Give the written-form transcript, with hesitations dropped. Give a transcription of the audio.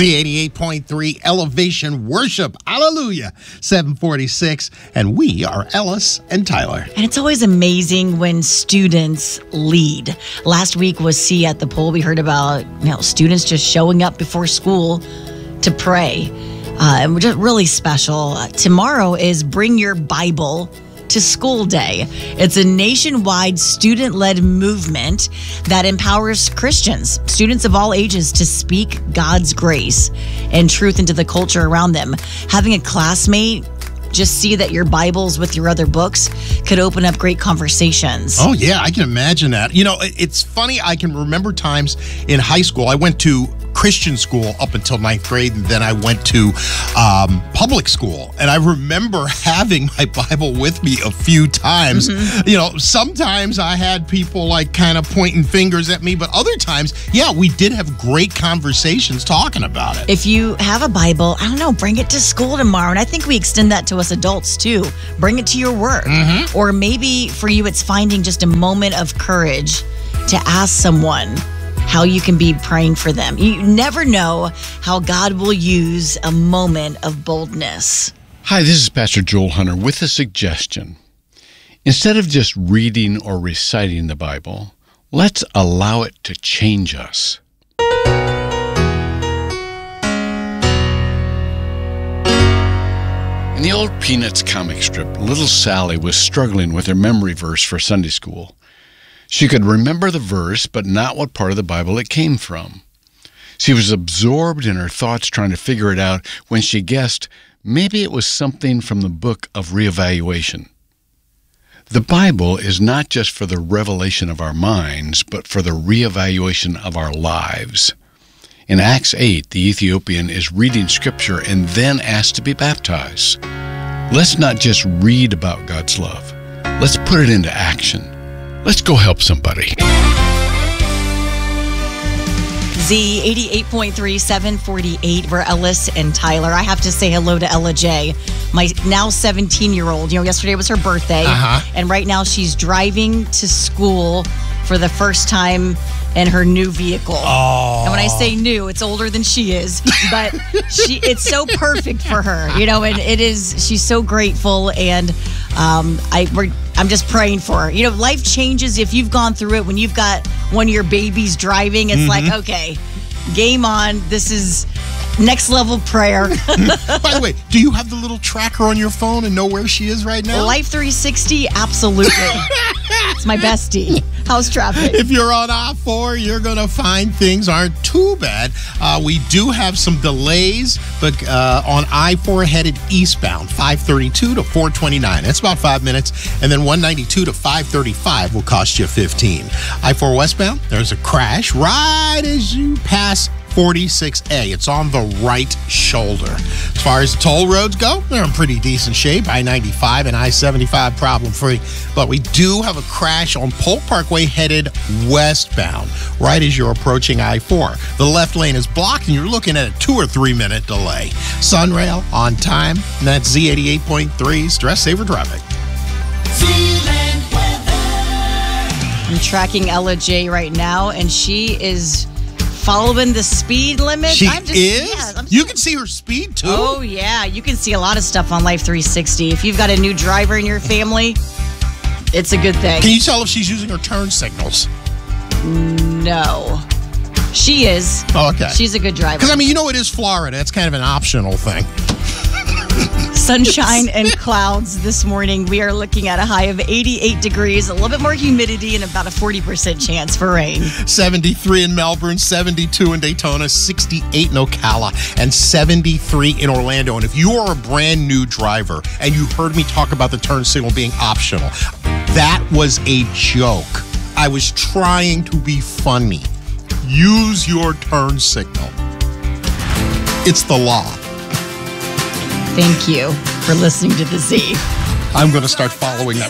Z88.3 Elevation Worship. Hallelujah. 746. And we are Ellis and Tyler. And it's always amazing when students lead. Last week was See at the Pole. We heard about students just showing up before school to pray. And we're just really special. Tomorrow is Bring Your Bible to School Day. It's a nationwide student-led movement that empowers Christians, students of all ages, to speak God's grace and truth into the culture around them. Having a classmate just see that your Bibles with your other books could open up great conversations. Oh, yeah, I can imagine that. It's funny. I can remember times in high school. I went to Christian school up until 9th grade, and then I went to public school. And I remember having my Bible with me a few times. Mm-hmm. Sometimes I had people kind of pointing fingers at me, but other times, yeah, we did have great conversations talking about it. If you have a Bible, bring it to school tomorrow. And I think we extend that to us adults too. Bring it to your work. Mm-hmm. Or maybe for you, it's finding just a moment of courage to ask someone how you can be praying for them. You never know how God will use a moment of boldness. Hi, this is Pastor Joel Hunter with a suggestion. Instead of just reading or reciting the Bible, let's allow it to change us. In the old Peanuts comic strip, little Sally was struggling with her memory verse for Sunday school. She could remember the verse, but not what part of the Bible it came from. She was absorbed in her thoughts trying to figure it out when she guessed maybe it was something from the book of reevaluation. The Bible is not just for the revelation of our minds, but for the reevaluation of our lives. In Acts 8, the Ethiopian is reading Scripture and then asked to be baptized. Let's not just read about God's love. Let's put it into action. Let's go help somebody. Z88.3, 748. We're Ellis and Tyler. I have to say hello to Ella J, my now 17-year-old. Yesterday was her birthday. And right now she's driving to school for the first time in her new vehicle. Oh. And when I say new, it's older than she is, but it's so perfect for her, and she's so grateful, and I'm just praying for her. Life changes if you've gone through it. When you've got one of your babies driving, it's like, okay, game on. This is next level prayer. By the way, do you have the little tracker on your phone and know where she is right now? Life 360, absolutely. It's my bestie. How's traffic? If you're on I-4, you're going to find things aren't too bad. We do have some delays, but on I-4 headed eastbound, 532 to 429. That's about 5 minutes. And then 192 to 535 will cost you 15. I-4 westbound, there's a crash right as you pass 46A. It's on the right shoulder. As far as toll roads go, they're in pretty decent shape. I-95 and I-75 problem-free. But we do have a crash on Polk Parkway headed westbound, right as you're approaching I-4. The left lane is blocked, and you're looking at a 2 or 3 minute delay. Sunrail on time, and that's Z88.3 Stress Saver Traffic. I'm tracking Ella J right now, and she is following the speed limit. She is? Yeah, you can see her speed, too? Oh, yeah. You can see a lot of stuff on Life 360. If you've got a new driver in your family, it's a good thing. Can you tell if she's using her turn signals? No. She is. Oh, okay. She's a good driver. Because, it is Florida. It's kind of an optional thing. Sunshine and clouds this morning. We are looking at a high of 88 degrees, a little bit more humidity, and about a 40% chance for rain. 73 in Melbourne, 72 in Daytona, 68 in Ocala, and 73 in Orlando. And if you are a brand new driver and you heard me talk about the turn signal being optional, that was a joke. I was trying to be funny. Use your turn signal. It's the law. Thank you for listening to The Z. I'm going to start following that